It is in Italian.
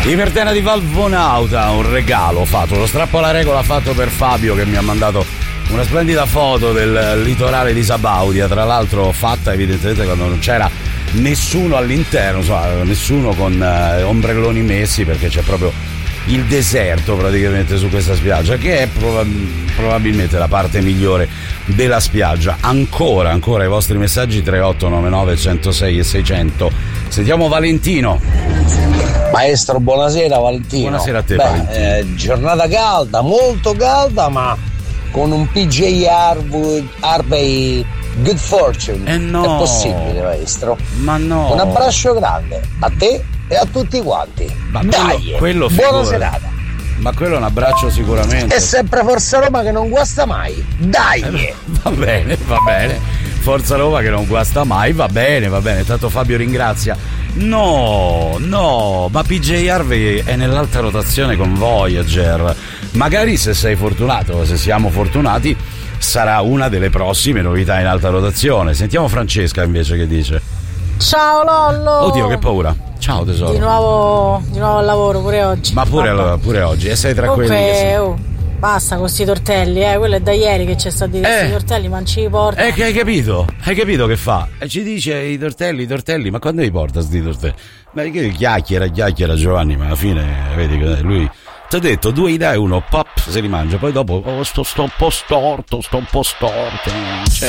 Ipertena di Valvonauta, un regalo fatto, lo strappo alla regola fatto per Fabio, che mi ha mandato una splendida foto del litorale di Sabaudia, tra l'altro fatta evidentemente quando non c'era nessuno all'interno, insomma, nessuno con ombrelloni messi, perché c'è proprio il deserto praticamente su questa spiaggia, che è probabilmente la parte migliore della spiaggia. Ancora i vostri messaggi 3899 106 e 600. Sentiamo Valentino. Maestro, buonasera Valentino. Buonasera a te, Valentino. Giornata calda, molto calda, ma con un PJ Harvey Good Fortune. No. È possibile, maestro? Ma no. Un abbraccio grande a te e a tutti quanti. Ma dai, quello buona serata. Ma quello è un abbraccio sicuramente. È sempre Forza Roma che non guasta mai. Dai. Va bene. Forza Roma che non guasta mai, va bene. Tanto Fabio ringrazia. No, ma PJ Harvey è nell'alta rotazione con Voyager. Magari se sei fortunato, se siamo fortunati, sarà una delle prossime novità in alta rotazione. Sentiamo Francesca invece che dice. Ciao Lollo. Oddio, che paura. Ciao tesoro. Di nuovo al lavoro pure oggi. Ma pure oggi. E sei tra quelli che basta con sti tortelli, quello è da ieri che c'è sta di questi tortelli, ma non ci porta. Che hai capito che fa? E ci dice i tortelli, ma quando li porta sti tortelli? Ma che chiacchiera Giovanni, ma alla fine vedi che lui ti ho detto 2 idee, uno pop se li mangia, poi dopo sto un po' storto, cioè,